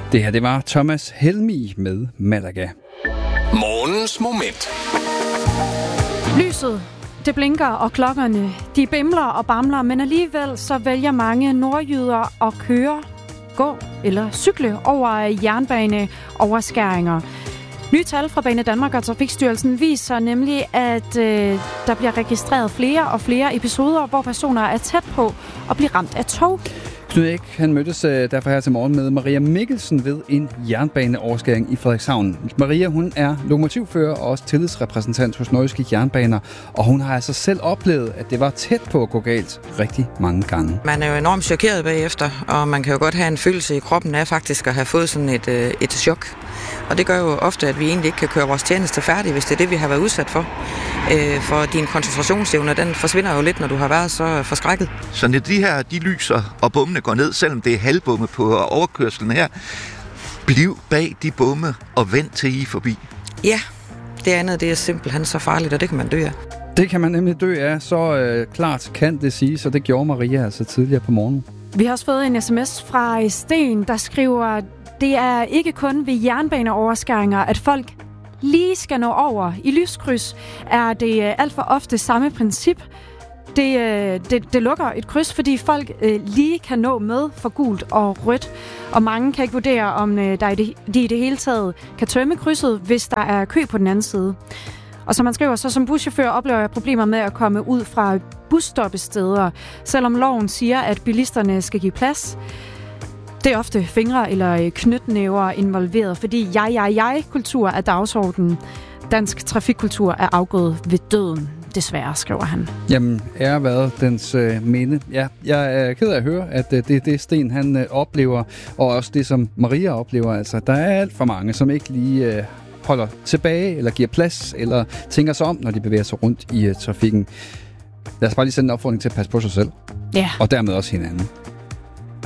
Det her, det var Thomas Helmig med Malaga. Morgens moment. Lyset, det blinker, og klokkerne, de bimler og bamler, men alligevel så vælger mange nordjyder at køre, gå eller cykle over jernbaneoverskæringer. Nye tal fra Banedanmark og Trafikstyrelsen viser nemlig, at der bliver registreret flere og flere episoder, hvor personer er tæt på at blive ramt af tog. Knud Eck, han mødtes derfor her til morgen med Maria Mikkelsen ved en jernbaneoverskæring i Frederikshavn. Maria, hun er lokomotivfører og også tillidsrepræsentant hos Nordjyske Jernbaner, og hun har altså selv oplevet, at det var tæt på at gå galt rigtig mange gange. Man er jo enormt chokeret bagefter, og man kan jo godt have en følelse i kroppen af faktisk at have fået sådan et chok. Og det gør jo ofte, at vi egentlig ikke kan køre vores tjeneste færdig, hvis det er det, vi har været udsat for. For din koncentrationsevne, den forsvinder jo lidt, når du har været så forskrækket. Så når de lyser og bommene går ned, selvom det er halvbomme på overkørslen her, bliv bag de bomme og vent til I er forbi. Ja, det andet det er simpelthen så farligt, og det kan man dø af. Det kan man nemlig dø af, så klart kan det sige, så det gjorde Maria altså tidligere på morgenen. Vi har også fået en sms fra Sten, der skriver: det er ikke kun ved jernbaneoverskæringer, at folk lige skal nå over. I lyskryds er det alt for ofte samme princip. Det lukker et kryds, fordi folk lige kan nå med for gult og rødt. Og mange kan ikke vurdere, om de i det hele taget kan tømme krydset, hvis der er kø på den anden side. Og som man skriver, så som buschauffør oplever jeg problemer med at komme ud fra busstoppesteder, selvom loven siger, at bilisterne skal give plads. Det er ofte fingre eller knytnæver involveret, fordi jeg-kultur er dagsordenen. Dansk trafikkultur er afgået ved døden, desværre, skriver han. Jamen, ære været dens minde. Ja, jeg er ked af at høre, at det er det, Sten han oplever, og også det, som Maria oplever. Altså, der er alt for mange, som ikke lige holder tilbage, eller giver plads, eller tænker sig om, når de bevæger sig rundt i trafikken. Lad os bare lige sende en opfordring til at passe på sig selv. Ja. Og dermed også hinanden.